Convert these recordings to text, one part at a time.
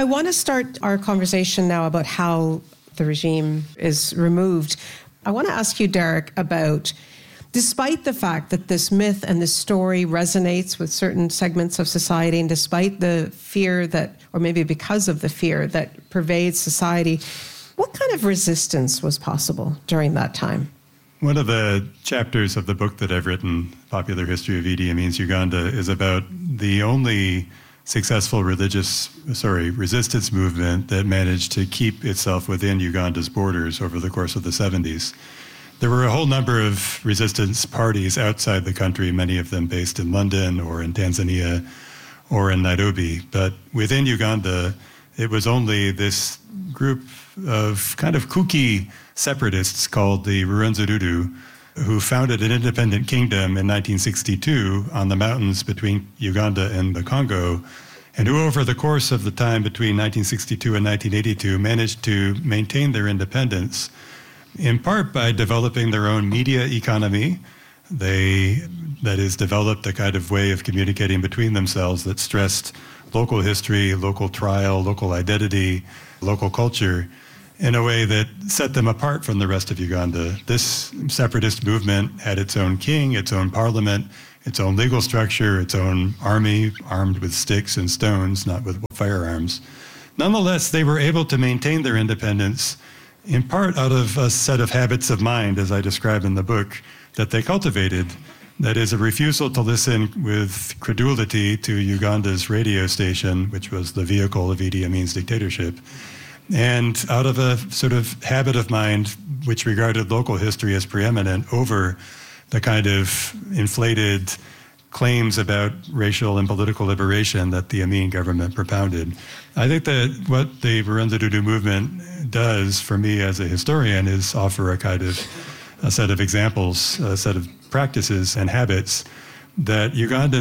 I want to start our conversation now about how the regime is removed. I want to ask you, Derek, about, despite the fact that this myth and this story resonates with certain segments of society, and despite the fear that, or maybe because of the fear that pervades society, what kind of resistance was possible during that time? One of the chapters of the book that I've written, Popular History of Idi Amin's Uganda, is about the only successful resistance movement that managed to keep itself within Uganda's borders over the course of the 70s. There were a whole number of resistance parties outside the country, many of them based in London or in Tanzania or in Nairobi. But within Uganda, it was only this group of kind of kooky separatists called the Rwenzururu, who founded an independent kingdom in 1962 on the mountains between Uganda and the Congo, and who over the course of the time between 1962 and 1982 managed to maintain their independence, in part by developing their own media economy. They, that is, developed a kind of way of communicating between themselves that stressed local history, local trial, local identity, local culture, in a way that set them apart from the rest of Uganda. This separatist movement had its own king, its own parliament, its own legal structure, its own army, armed with sticks and stones, not with firearms. Nonetheless, they were able to maintain their independence in part out of a set of habits of mind, as I describe in the book, that they cultivated. That is, a refusal to listen with credulity to Uganda's radio station, which was the vehicle of Idi Amin's dictatorship, and out of a sort of habit of mind which regarded local history as preeminent over the kind of inflated claims about racial and political liberation that the Amin government propounded. I think that what the Rwenzururu movement does for me as a historian is offer a set of examples, a set of practices and habits that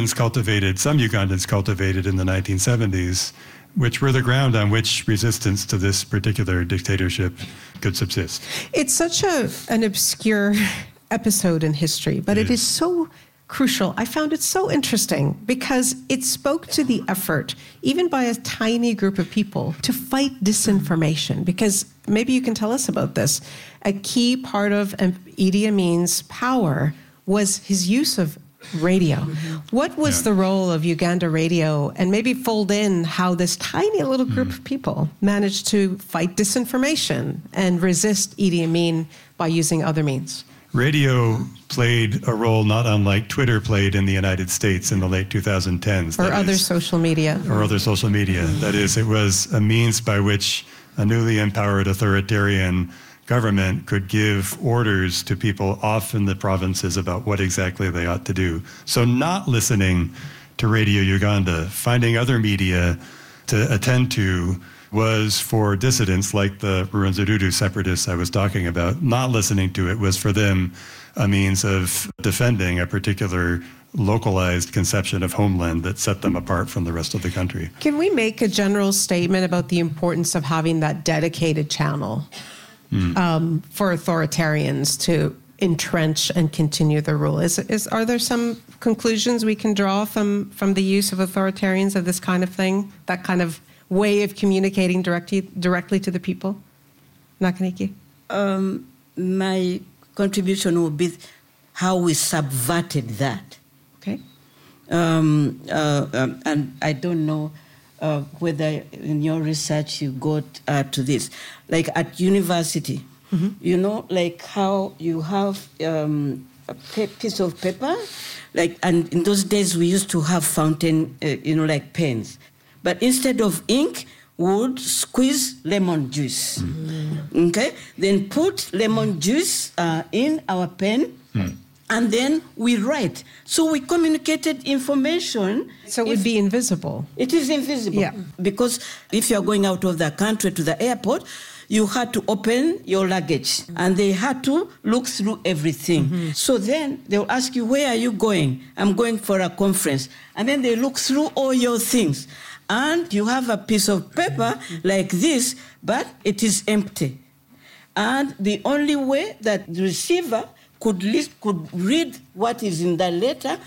some Ugandans cultivated in the 1970s, which were the ground on which resistance to this particular dictatorship could subsist. It's such an obscure episode in history, but it is so crucial. I found it so interesting because it spoke to the effort, even by a tiny group of people, to fight disinformation. Because maybe you can tell us about this. A key part of Idi Amin's power was his use of radio. What was the role of Uganda Radio, and maybe fold in how this tiny little group of people managed to fight disinformation and resist Idi Amin by using other means? Radio played a role not unlike Twitter played in the United States in the late 2010s. Or other social media. That is, it was a means by which a newly empowered authoritarian government could give orders to people off in the provinces about what exactly they ought to do. So not listening to Radio Uganda, finding other media to attend to, was for dissidents like the Rwenzururu separatists I was talking about. Not listening to it was for them a means of defending a particular localized conception of homeland that set them apart from the rest of the country. Can we make a general statement about the importance of having that dedicated channel for authoritarians to entrench and continue their rule? Are there some conclusions we can draw from the use of authoritarians of this kind of thing, that kind of way of communicating directly to the people? Nakaniki? My contribution will be how we subverted that. Okay. And I don't know whether in your research you got to this. Like at university, you know, like how you have a piece of paper, like, and in those days we used to have fountain, like pens. But instead of ink, we would squeeze lemon juice. Okay? Then put lemon juice in our pen, and then we write. So we communicated information. So it would be invisible. It is invisible. Yeah. Because if you're going out of the country to the airport, you had to open your luggage, and they had to look through everything. So then they'll ask you, where are you going? I'm going for a conference. And then they look through all your things. And you have a piece of paper like this, but it is empty. And the only way that the receiver could read what is in that letter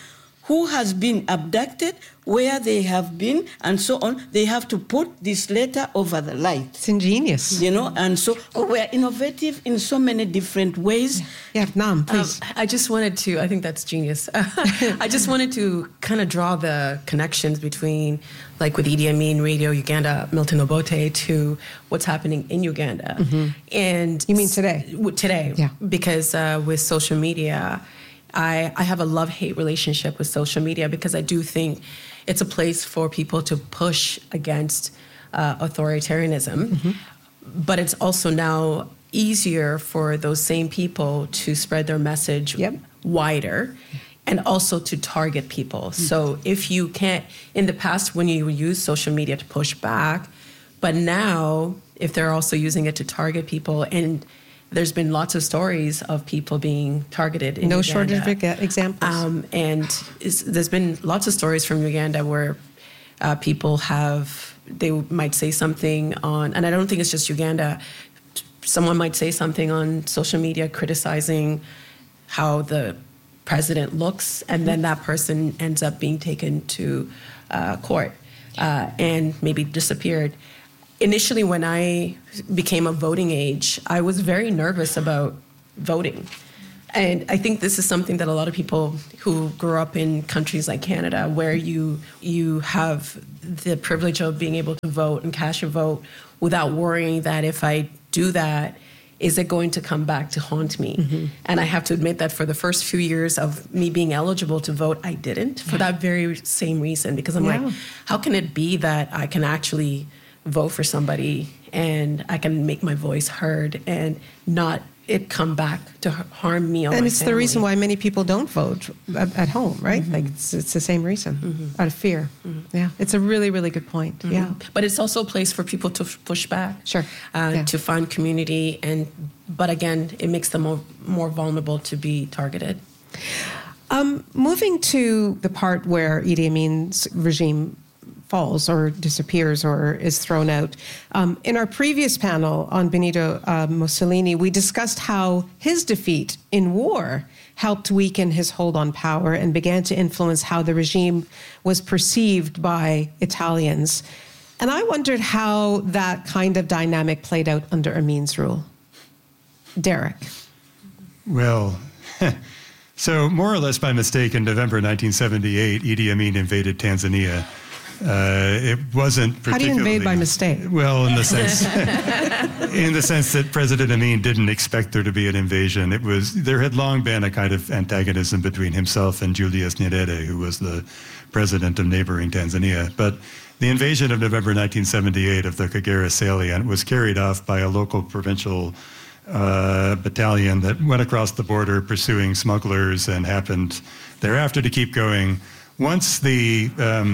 who has been abducted, where they have been, and so on. They have to put this letter over the light. It's ingenious. And so we're innovative in so many different ways. Yeah, Nam, please. I just wanted to, I think that's genius. I just wanted to kind of draw the connections between, like with Idi Amin, Radio Uganda, Milton Obote, to what's happening in Uganda. Mm-hmm. And you mean today? Today, yeah. Because with social media, I have a love-hate relationship with social media because I do think it's a place for people to push against authoritarianism. Mm-hmm. But it's also now easier for those same people to spread their message wider and also to target people. Mm-hmm. So if you can't, in the past when you would use social media to push back, but now if they're also using it to target people, and there's been lots of stories of people being targeted in Uganda. No shortage of examples. And there's been lots of stories from Uganda where people they might say something on, and I don't think it's just Uganda, someone might say something on social media criticizing how the president looks, and then that person ends up being taken to court and maybe disappeared. Initially, when I became of voting age, I was very nervous about voting. And I think this is something that a lot of people who grew up in countries like Canada, where you have the privilege of being able to vote and cast your vote without worrying that if I do that, is it going to come back to haunt me? Mm-hmm. And I have to admit that for the first few years of me being eligible to vote, I didn't, for that very same reason, because I'm like, how can it be that I can actually vote for somebody and I can make my voice heard and not it come back to harm me or my family? And it's the reason why many people don't vote at home, right? Mm-hmm. Like it's the same reason, out of fear. Mm-hmm. Yeah, it's a really, really good point. Mm-hmm. Yeah, but it's also a place for people to push back, to find community, but again, it makes them more vulnerable to be targeted. Moving to the part where Idi Amin's regime falls or disappears or is thrown out. In our previous panel on Benito Mussolini, we discussed how his defeat in war helped weaken his hold on power and began to influence how the regime was perceived by Italians. And I wondered how that kind of dynamic played out under Amin's rule. Derek. Well, so more or less by mistake, in November 1978, Idi Amin invaded Tanzania. It wasn't particularly... How do you invade by mistake? Well, in the sense that President Amin didn't expect there to be an invasion. There had long been a kind of antagonism between himself and Julius Nyerere, who was the president of neighboring Tanzania. But the invasion of November 1978 of the Kagera salient was carried off by a local provincial battalion that went across the border pursuing smugglers and happened thereafter to keep going. Once they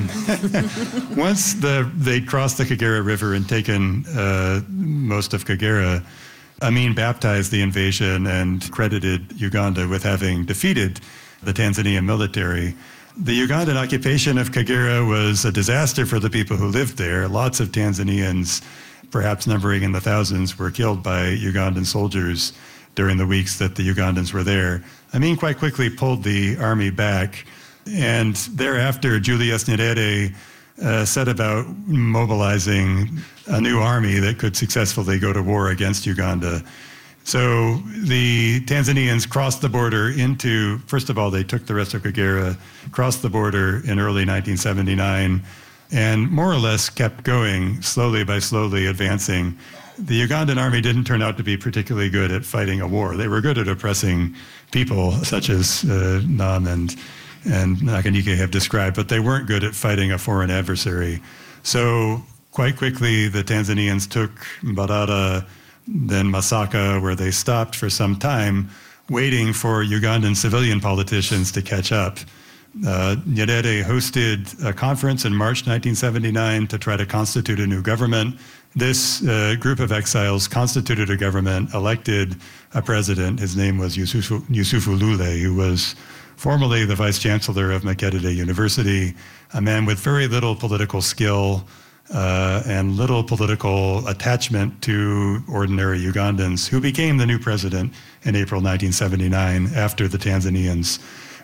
crossed the Kagera River and taken most of Kagera, Amin baptized the invasion and credited Uganda with having defeated the Tanzanian military. The Ugandan occupation of Kagera was a disaster for the people who lived there. Lots of Tanzanians, perhaps numbering in the thousands, were killed by Ugandan soldiers during the weeks that the Ugandans were there. Amin quite quickly pulled the army back. And thereafter, Julius Nyerere set about mobilizing a new army that could successfully go to war against Uganda. So the Tanzanians crossed the border first of all, they took the rest of Kagera, crossed the border in early 1979, and more or less kept going, slowly advancing. The Ugandan army didn't turn out to be particularly good at fighting a war. They were good at oppressing people, such as Nam and Nakanike have described, but they weren't good at fighting a foreign adversary. So quite quickly, the Tanzanians took Mbarara, then Masaka, where they stopped for some time, waiting for Ugandan civilian politicians to catch up. Nyerere hosted a conference in March 1979 to try to constitute a new government. This group of exiles constituted a government, elected a president. His name was Yusufu Lule, who was formerly the vice chancellor of Makerere University, a man with very little political skill and little political attachment to ordinary Ugandans, who became the new president in April 1979 after the Tanzanians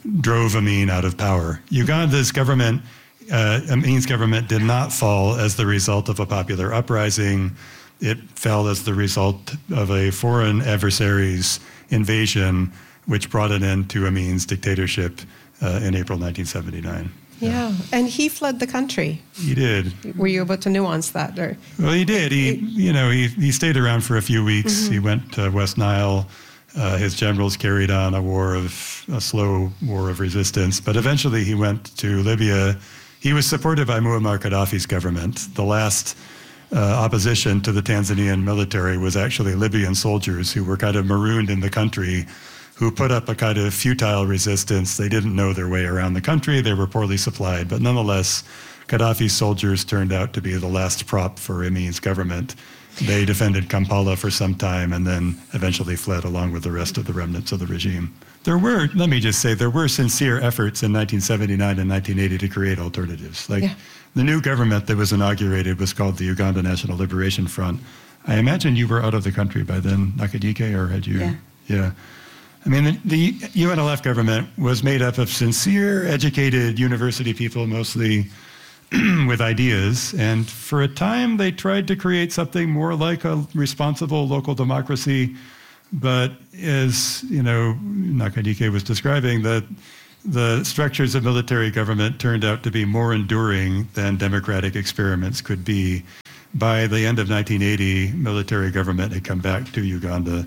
drove Amin out of power. Uganda's government, Amin's government, did not fall as the result of a popular uprising. It fell as the result of a foreign adversary's invasion, which brought an end to Amin's dictatorship in April 1979. Yeah, and he fled the country. He did. Were you about to nuance that? Or? Well, he did. He stayed around for a few weeks. Mm-hmm. He went to West Nile. His generals carried on a slow war of resistance, but eventually he went to Libya. He was supported by Muammar Gaddafi's government. The last opposition to the Tanzanian military was actually Libyan soldiers who were kind of marooned in the country, who put up a kind of futile resistance. They didn't know their way around the country. They were poorly supplied. But nonetheless, Gaddafi's soldiers turned out to be the last prop for Amin's government. They defended Kampala for some time and then eventually fled along with the rest of the remnants of the regime. There were sincere efforts in 1979 and 1980 to create alternatives. The new government that was inaugurated was called the Uganda National Liberation Front. I imagine you were out of the country by then, Nakadike, or had you? Yeah. I mean, the UNLF government was made up of sincere, educated university people, mostly with ideas. And for a time, they tried to create something more like a responsible local democracy. But as, Nakadike was describing, the structures of military government turned out to be more enduring than democratic experiments could be. By the end of 1980, military government had come back to Uganda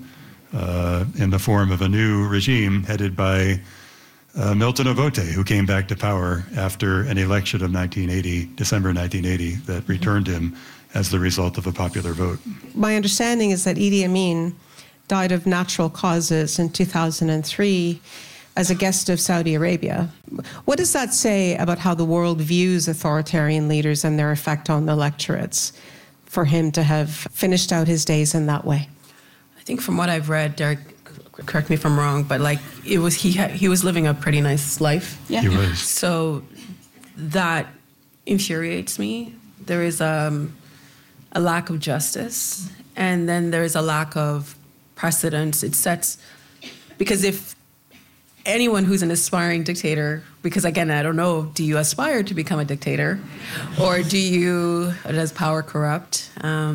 in the form of a new regime headed by Milton Obote, who came back to power after an election of December 1980, that returned him as the result of a popular vote. My understanding is that Idi Amin died of natural causes in 2003 as a guest of Saudi Arabia. What does that say about how the world views authoritarian leaders and their effect on the electorates for him to have finished out his days in that way? I think from what I've read, Derek, correct me if I'm wrong, but he was living a pretty nice life. Yeah. He was. So that infuriates me. There is a lack of justice, and then there is a lack of precedence. It sets, because if anyone who's an aspiring dictator, because again, I don't know, do you aspire to become a dictator, or does power corrupt?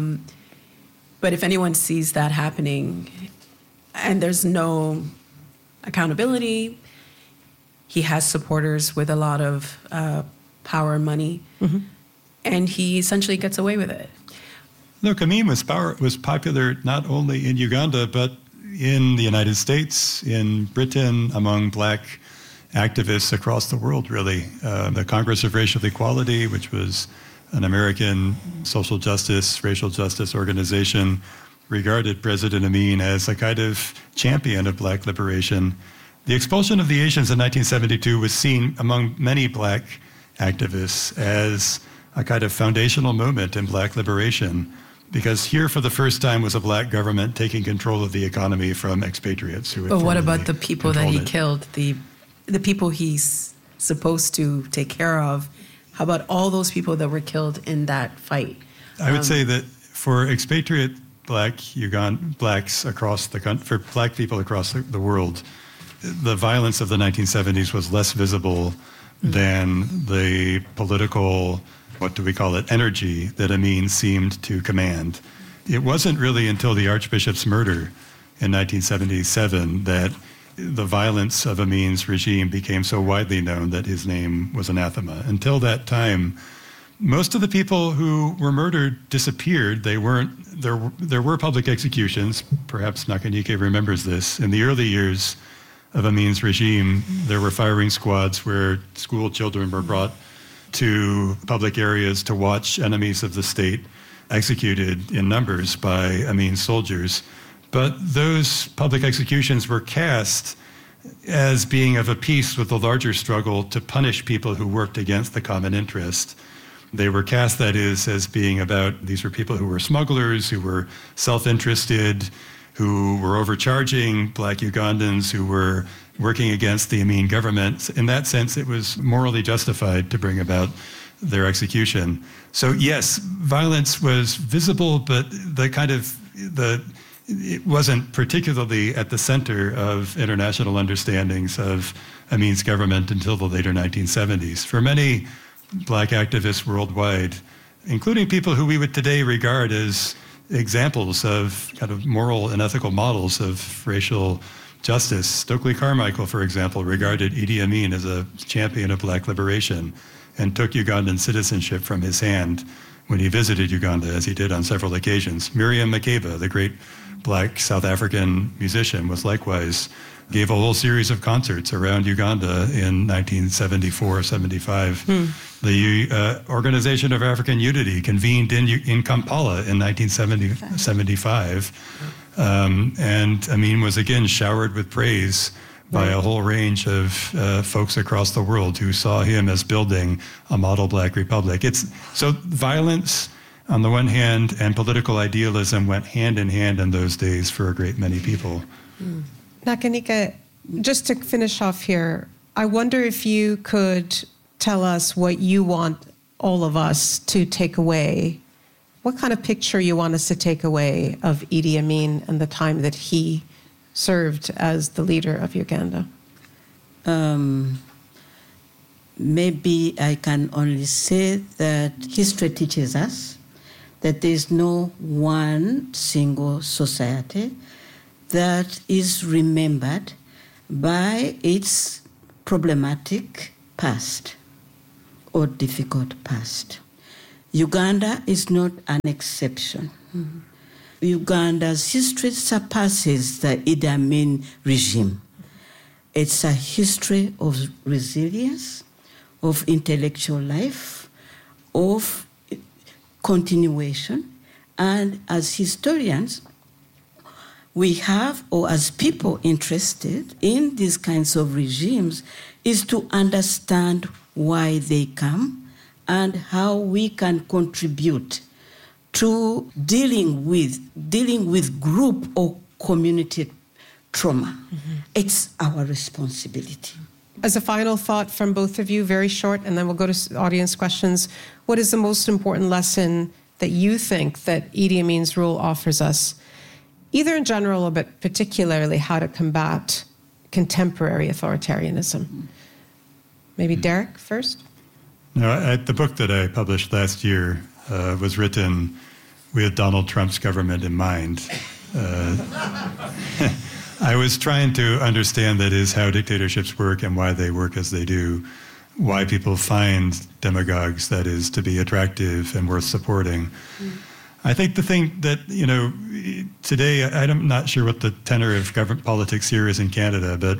But if anyone sees that happening and there's no accountability, he has supporters with a lot of power and money, and he essentially gets away with it. Look, Amin was popular not only in Uganda, but in the United States, in Britain, among black activists across the world, really. The Congress of Racial Equality, which was an American social justice, racial justice organization, regarded President Amin as a kind of champion of black liberation. The expulsion of the Asians in 1972 was seen among many black activists as a kind of foundational moment in black liberation, because here for the first time was a black government taking control of the economy from expatriates who had But what about the people that he it. killed, the people he's supposed to take care of? How about all those people that were killed in that fight? I would say that for expatriate blacks across the country, for black people across the world, the violence of the 1970s was less visible than the political, energy that Amin seemed to command. It wasn't really until the Archbishop's murder in 1977 that the violence of Amin's regime became so widely known that his name was anathema. Until that time, most of the people who were murdered disappeared. There were public executions. Perhaps Nakadike remembers this. In the early years of Amin's regime, there were firing squads where school children were brought to public areas to watch enemies of the state executed in numbers by Amin's soldiers. But those public executions were cast as being of a piece with the larger struggle to punish people who worked against the common interest. They were cast, that is, as being these were people who were smugglers, who were self-interested, who were overcharging black Ugandans, who were working against the Amin government. In that sense, it was morally justified to bring about their execution. So yes, violence was visible, but the it wasn't particularly at the center of international understandings of Amin's government until the later 1970s. For many Black activists worldwide, including people who we would today regard as examples of kind of moral and ethical models of racial justice. Stokely Carmichael, for example, regarded Idi Amin as a champion of Black liberation and took Ugandan citizenship from his hand when he visited Uganda, as he did on several occasions. Miriam Makeba, the great Black South African musician, was likewise, gave a whole series of concerts around Uganda in 1974-75. The Organization of African Unity convened in Kampala in 1975. And Amin was again showered with praise by a whole range of folks across the world who saw him as building a model Black republic. So violence on the one hand and political idealism went hand in hand in those days for a great many people. Nakanika, just to finish off here, I wonder if you could tell us what you want all of us to take away. What kind of picture you want us to take away of Idi Amin and the time that he served as the leader of Uganda? Maybe I can only say that history teaches us that there is no one single society that is remembered by its problematic past or difficult past. Uganda is not an exception. Mm-hmm. Uganda's history surpasses the Idi Amin regime. It's a history of resilience, of intellectual life, of continuation, and as historians, we have, or as people interested in these kinds of regimes, is to understand why they come and how we can contribute to dealing with group or community trauma. Mm-hmm. It's our responsibility. As a final thought from both of you, very short, and then we'll go to audience questions. What is the most important lesson that you think that Idi Amin's rule offers us, either in general, but particularly how to combat contemporary authoritarianism? Maybe Derek first? No, the book that I published last year was written with Donald Trump's government in mind. I was trying to understand, that is, how dictatorships work and why they work as they do, why people find demagogues, that is, to be attractive and worth supporting. I think the thing that, today, I'm not sure what the tenor of government politics here is in Canada, but,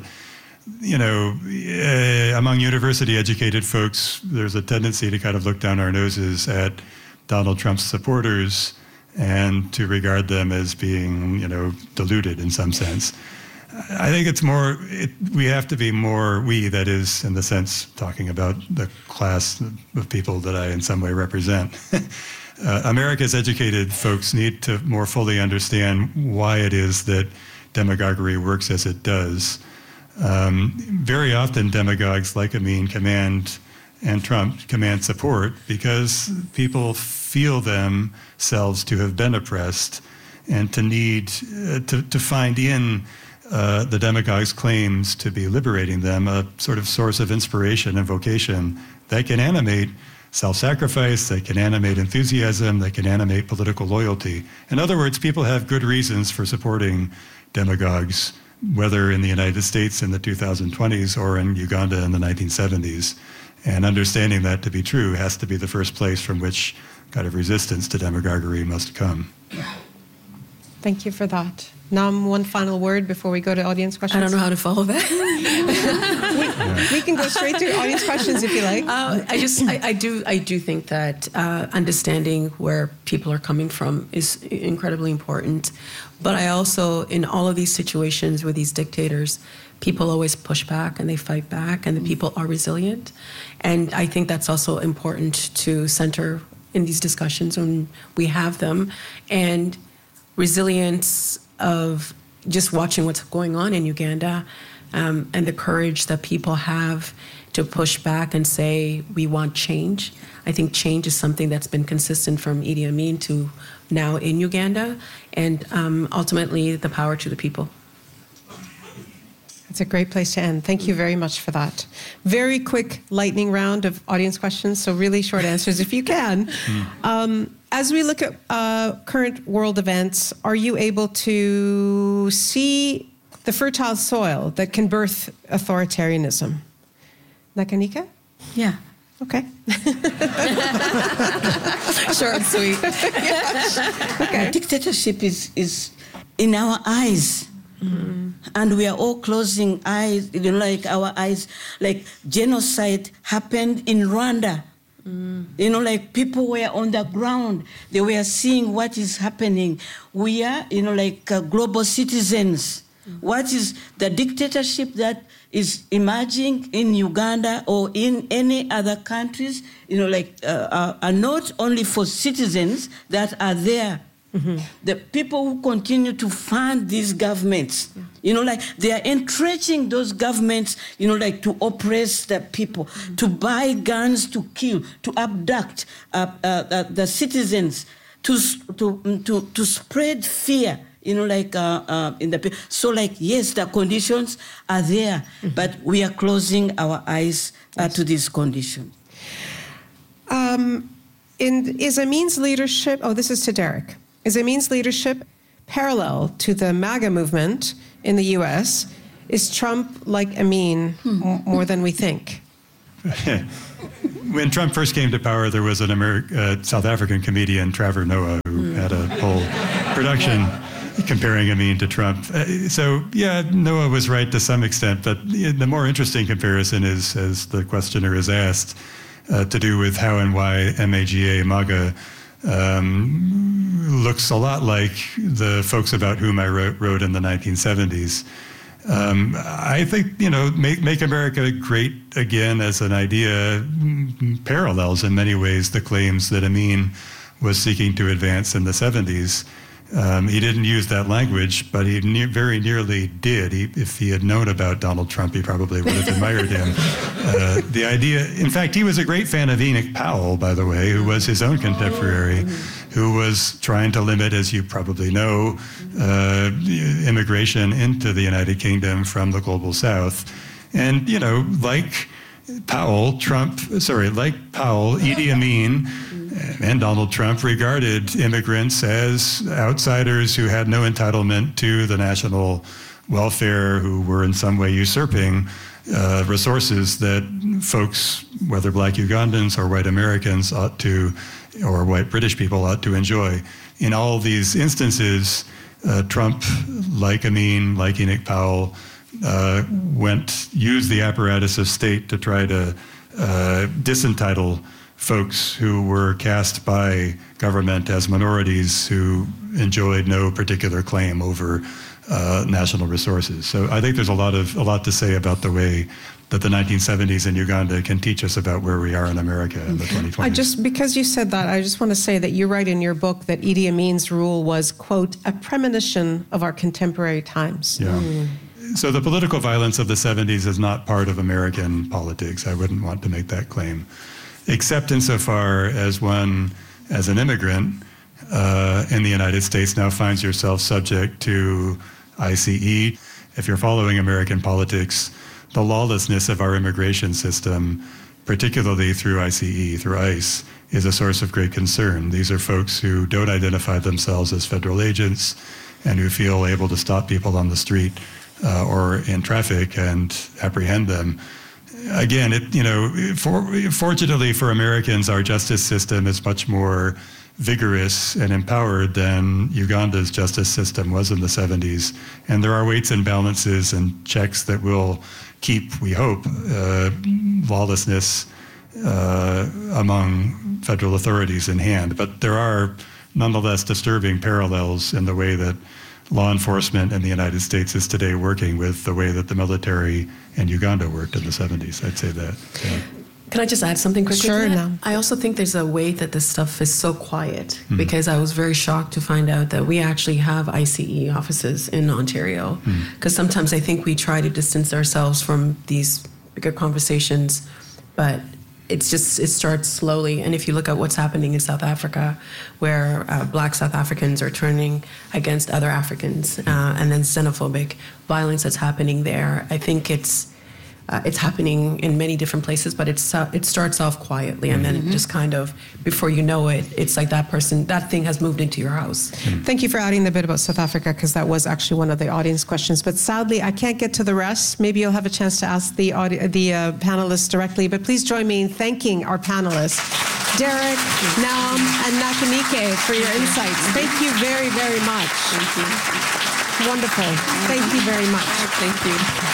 among university-educated folks, there's a tendency to kind of look down our noses at Donald Trump's supporters and to regard them as being, deluded in some sense. I think it's more, we have to be more, that is, in the sense, talking about the class of people that I in some way represent. America's educated folks need to more fully understand why it is that demagoguery works as it does. Very often demagogues like Amin and Trump command support because people feel themselves to have been oppressed and to need to find in the demagogues' claims to be liberating them a sort of source of inspiration and vocation that can animate self-sacrifice, that can animate enthusiasm, that can animate political loyalty. In other words, people have good reasons for supporting demagogues, whether in the United States in the 2020s or in Uganda in the 1970s. And understanding that to be true has to be the first place from which kind of resistance to demagoguery must come. Thank you for that. Nam, one final word before we go to audience questions. I don't know how to follow that. we can go straight to audience questions if you like. I do think that understanding where people are coming from is incredibly important. But I also, in all of these situations with these dictators, people always push back and they fight back, and the people are resilient. And I think that's also important to center in these discussions when we have them. And resilience of just watching what's going on in Uganda, and the courage that people have to push back and say we want change. I think change is something that's been consistent from Idi Amin to now in Uganda, and ultimately the power to the people. It's a great place to end. Thank you very much for that. Very quick lightning round of audience questions, so really short answers if you can. As we look at current world events, are you able to see the fertile soil that can birth authoritarianism? Nakanika? Yeah. Okay. Short and sweet. Okay. Dictatorship is in our eyes. Mm-hmm. And we are all closing eyes, like our eyes, like genocide happened in Rwanda. Like people were on the ground. They were seeing what is happening. We are, global citizens. What is the dictatorship that is emerging in Uganda or in any other countries, are not only for citizens that are there. Mm-hmm. The people who continue to fund these governments, they are entrenching those governments, to oppress the people, to buy guns to kill, to abduct the citizens, to spread fear, in the people. So, yes, the conditions are there, but we are closing our eyes to these conditions. Is Amin's leadership? Oh, this is to Derek. Is Amin's leadership parallel to the MAGA movement in the U.S.? Is Trump like Amin more than we think? When Trump first came to power, there was an South African comedian, Trevor Noah, who had a whole production comparing Amin to Trump. Noah was right to some extent, but the more interesting comparison is, as the questioner has asked, to do with how and why MAGA looks a lot like the folks about whom I wrote in the 1970s. I think, Make America Great Again as an idea parallels in many ways the claims that Amin was seeking to advance in the 70s. He didn't use that language, but he very nearly did. If he had known about Donald Trump, he probably would have admired him. The idea, in fact, he was a great fan of Enoch Powell, by the way, who was his own contemporary, who was trying to limit, as you probably know, immigration into the United Kingdom from the global South. And, like Powell, Idi Amin and Donald Trump regarded immigrants as outsiders who had no entitlement to the national welfare, who were in some way usurping resources that folks, whether black Ugandans or white Americans or white British people ought to enjoy. In all these instances, Trump, like Amin, like Enoch Powell, used the apparatus of state to try to disentitle folks who were cast by government as minorities who enjoyed no particular claim over national resources. So I think there's a lot to say about the way that the 1970s in Uganda can teach us about where we are in America in the 2020s. Because you said that, I just want to say that you write in your book that Idi Amin's rule was, quote, a premonition of our contemporary times. Yeah. So the political violence of the 70s is not part of American politics. I wouldn't want to make that claim, except insofar as one, as an immigrant in the United States, now finds yourself subject to ICE. If you're following American politics, the lawlessness of our immigration system, particularly through ICE, through ICE, is a source of great concern. These are folks who don't identify themselves as federal agents and who feel able to stop people on the street or in traffic and apprehend them. Again, fortunately for Americans, our justice system is much more vigorous and empowered than Uganda's justice system was in the 70s. And there are weights and balances and checks that will keep, we hope, lawlessness among federal authorities in hand. But there are nonetheless disturbing parallels in the way that law enforcement in the United States is today working with the way that the military in Uganda worked in the 70s. I'd say that. Yeah. Can I just add something quickly? Sure, to that? no. I also think there's a way that this stuff is so quiet because I was very shocked to find out that we actually have ICE offices in Ontario. Because sometimes I think we try to distance ourselves from these bigger conversations, but it starts slowly. And if you look at what's happening in South Africa, where Black South Africans are turning against other Africans, and then xenophobic violence that's happening there, I think it's happening in many different places, but it starts off quietly, and then it just kind of, before you know it, it's like that thing has moved into your house. Thank you for adding the bit about South Africa, because that was actually one of the audience questions. But sadly, I can't get to the rest. Maybe you'll have a chance to ask the panelists directly. But please join me in thanking our panelists, Derek, Naam, and Nakanike, for your insights. Thank you very, very much. Thank you. Wonderful. Thank you very much. Thank you.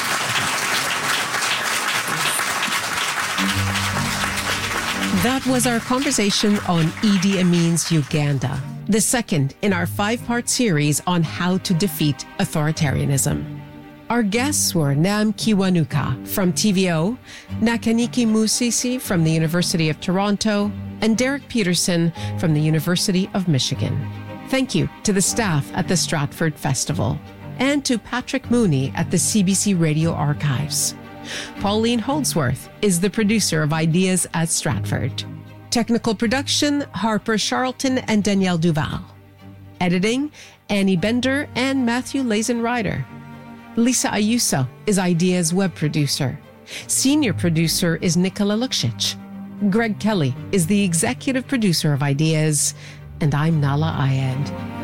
That was our conversation on Idi Amin's Uganda, the second in our 5-part series on how to defeat authoritarianism. Our guests were Naam Kiwanuka from TVO, Nakanike Musisi from the University of Toronto, and Derek Peterson from the University of Michigan. Thank you to the staff at the Stratford Festival and to Patrick Mooney at the CBC Radio Archives. Pauline Holdsworth is the producer of Ideas at Stratford. Technical production, Harper Charlton and Danielle Duval. Editing, Annie Bender and Matthew Lazen-Ryder. Lisa Ayuso is Ideas web producer. Senior producer is Nicola Luksic. Greg Kelly is the executive producer of Ideas. And I'm Nala Ayed.